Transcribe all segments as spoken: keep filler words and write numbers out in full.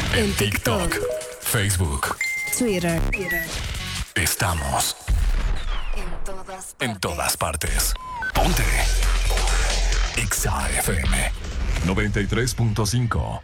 En TikTok, Facebook, Twitter. Estamos En todas partes. en todas partes. Ponte Exa F M noventa y tres punto cinco.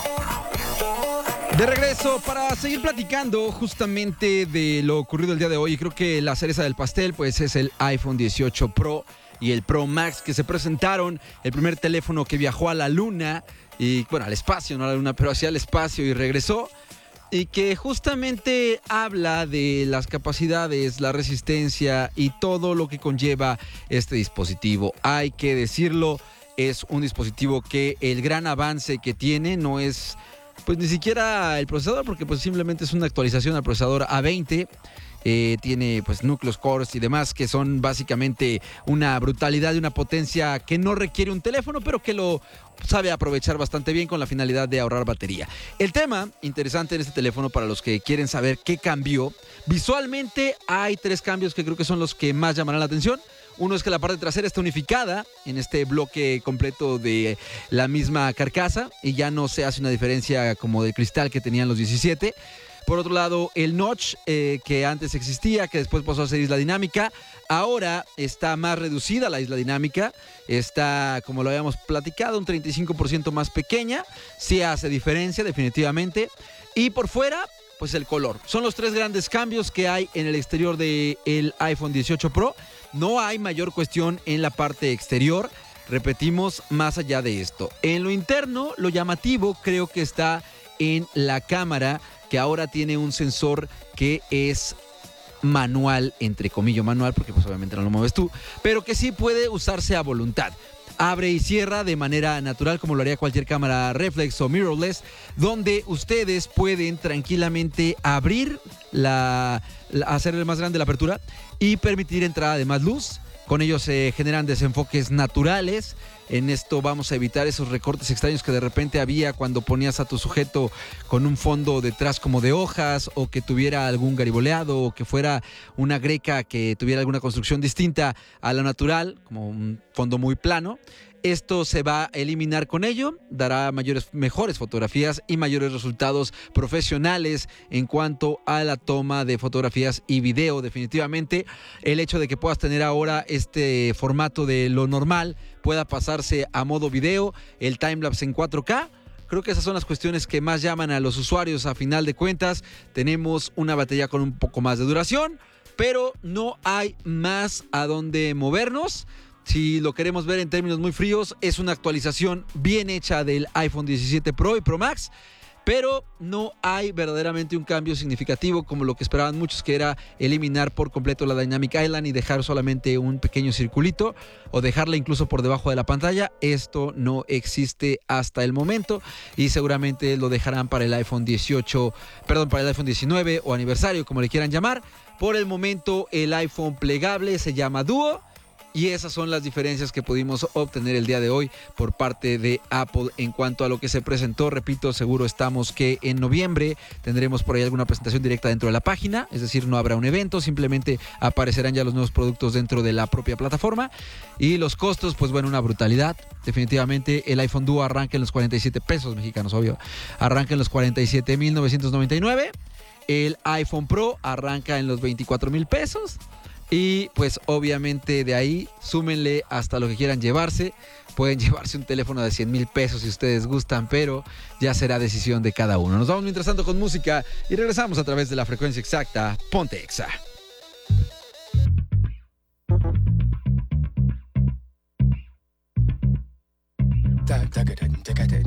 De regreso para seguir platicando justamente de lo ocurrido el día de hoy. Creo que la cereza del pastel pues es el iPhone dieciocho Pro y el Pro Max que se presentaron. El primer teléfono que viajó a la luna y bueno, al espacio, no a la luna, pero hacia el espacio y regresó. Y que justamente habla de las capacidades, la resistencia y todo lo que conlleva este dispositivo. Hay que decirlo, es un dispositivo que el gran avance que tiene no es pues ni siquiera el procesador, porque pues simplemente es una actualización al procesador A veinte. Eh, tiene pues núcleos, cores y demás que son básicamente una brutalidad y una potencia que no requiere un teléfono, pero que lo sabe aprovechar bastante bien con la finalidad de ahorrar batería. El tema interesante en este teléfono para los que quieren saber qué cambió, visualmente hay tres cambios que creo que son los que más llamarán la atención. Uno es que la parte trasera está unificada en este bloque completo de la misma carcasa y ya no se hace una diferencia como de cristal que tenían los diecisiete. Por otro lado, el notch eh, que antes existía, que después pasó a ser isla dinámica, ahora está más reducida la isla dinámica, está, como lo habíamos platicado, un treinta y cinco por ciento más pequeña, sí hace diferencia definitivamente. Y por fuera, pues el color. Son los tres grandes cambios que hay en el exterior del iPhone dieciocho Pro. No hay mayor cuestión en la parte exterior. Repetimos, más allá de esto. En lo interno, lo llamativo creo que está en la cámara, que ahora tiene un sensor que es manual, entre comillas manual, porque pues obviamente no lo mueves tú, pero que sí puede usarse a voluntad. Abre y cierra de manera natural como lo haría cualquier cámara reflex o mirrorless, donde ustedes pueden tranquilamente abrir, la, la hacerle más grande la apertura y permitir entrada de más luz. Con ello se generan desenfoques naturales. En esto vamos a evitar esos recortes extraños que de repente había cuando ponías a tu sujeto con un fondo detrás como de hojas, o que tuviera algún gariboleado, o que fuera una greca que tuviera alguna construcción distinta a la natural, como un fondo muy plano. Esto se va a eliminar con ello, dará mayores, mejores fotografías y mayores resultados profesionales en cuanto a la toma de fotografías y video. Definitivamente, el hecho de que puedas tener ahora este formato de lo normal pueda pasarse a modo video, el timelapse en cuatro K. Creo que esas son las cuestiones que más llaman a los usuarios. A final de cuentas, tenemos una batería con un poco más de duración, pero no hay más a dónde movernos. Si lo queremos ver en términos muy fríos, es una actualización bien hecha del iPhone diecisiete Pro y Pro Max, pero no hay verdaderamente un cambio significativo como lo que esperaban muchos, que era eliminar por completo la Dynamic Island y dejar solamente un pequeño circulito, o dejarla incluso por debajo de la pantalla. Esto no existe hasta el momento y seguramente lo dejarán para el iPhone dieciocho, perdón, para el iPhone diecinueve o aniversario, como le quieran llamar. Por el momento, el iPhone plegable se llama Duo. Y esas son las diferencias que pudimos obtener el día de hoy por parte de Apple en cuanto a lo que se presentó. Repito, seguro estamos que en noviembre tendremos por ahí alguna presentación directa dentro de la página, es decir, no habrá un evento, simplemente aparecerán ya los nuevos productos dentro de la propia plataforma. Y los costos, pues bueno, una brutalidad. Definitivamente el iPhone Duo arranca en los cuarenta y siete pesos mexicanos, obvio. Arranca en los cuarenta y siete mil novecientos noventa y nueve. El iPhone Pro arranca en los veinticuatro mil pesos. Y pues obviamente de ahí súmenle hasta lo que quieran llevarse. Pueden llevarse un teléfono de cien mil pesos si ustedes gustan, pero ya será decisión de cada uno. Nos vamos mientras tanto con música y regresamos a través de la frecuencia exacta. Ponte Exa. Da, da, da, da, da, da, da.